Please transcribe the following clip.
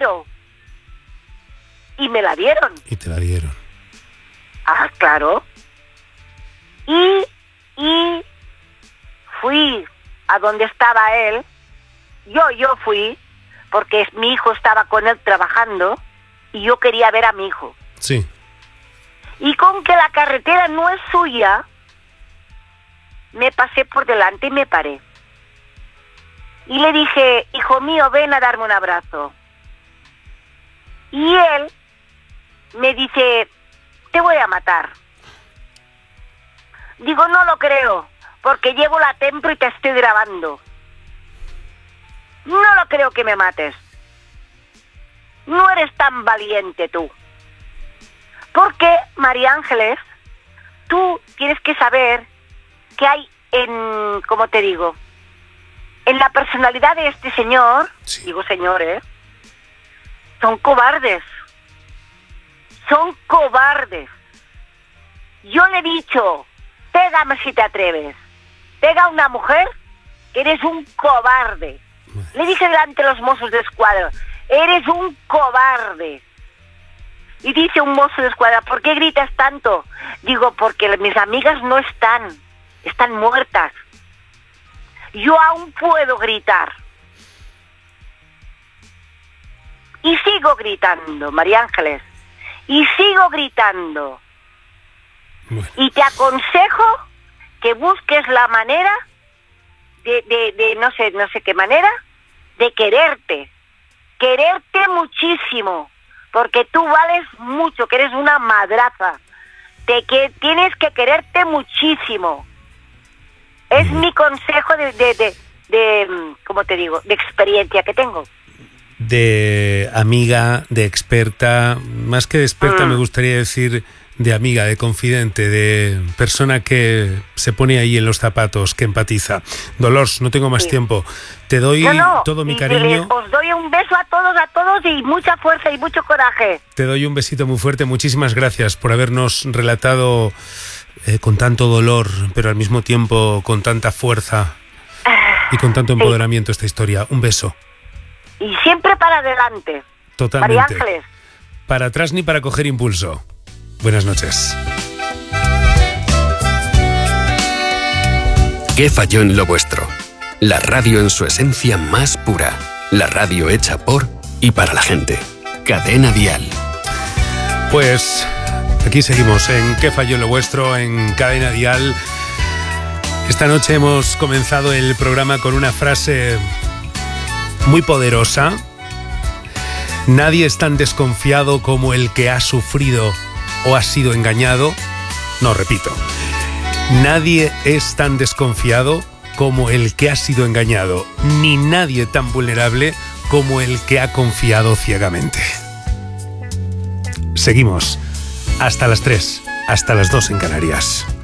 dinero. Y me la dieron. Y te la dieron. Ah, claro. Y fui a donde estaba él. Yo fui, porque mi hijo estaba con él trabajando y yo quería ver a mi hijo. Sí. Y con que la carretera no es suya, me pasé por delante y me paré. Y le dije, hijo mío, ven a darme un abrazo. Y él me dice, te voy a matar. Digo, no lo creo, porque llevo la templo y te estoy grabando. No lo creo que me mates. No eres tan valiente tú. Porque, María Ángeles, tú tienes que saber que hay ¿cómo te digo? En la personalidad de este señor, sí. Digo señor, son cobardes. Son cobardes. Yo le he dicho, pégame si te atreves. Pega a una mujer, que eres un cobarde. Le dije delante de los mozos de escuadra, eres un cobarde. Y dice un mozo de escuadra, ¿por qué gritas tanto? Digo, porque mis amigas no están muertas. Yo aún puedo gritar. Y sigo gritando, María Ángeles. Y sigo gritando. Bueno. Y te aconsejo que busques la manera de no sé qué manera, de quererte. Quererte muchísimo. Porque tú vales mucho, que eres una madraza. Que tienes que quererte muchísimo. Es mi consejo de ¿cómo te digo? De experiencia que tengo. De amiga, de experta, más que de experta me gustaría decir de amiga, de confidente, de persona que se pone ahí en los zapatos, que empatiza. Dolors, no tengo más tiempo. Te doy todo mi cariño. Os doy un beso a todos y mucha fuerza y mucho coraje. Te doy un besito muy fuerte. Muchísimas gracias por habernos relatado con tanto dolor, pero al mismo tiempo con tanta fuerza y con tanto empoderamiento esta historia. Un beso. Y siempre para adelante. Totalmente. María Ángeles. Para atrás ni para coger impulso. Buenas noches. ¿Qué falló en lo vuestro? La radio en su esencia más pura. La radio hecha por y para la gente. Cadena Dial. Pues aquí seguimos en ¿Qué falló en lo vuestro? En Cadena Dial. Esta noche hemos comenzado el programa con una frase muy poderosa. Nadie es tan desconfiado como el que ha sufrido o ha sido engañado. No, repito. Nadie es tan desconfiado como el que ha sido engañado, ni nadie tan vulnerable como el que ha confiado ciegamente. Seguimos hasta las 3, hasta las 2 en Canarias.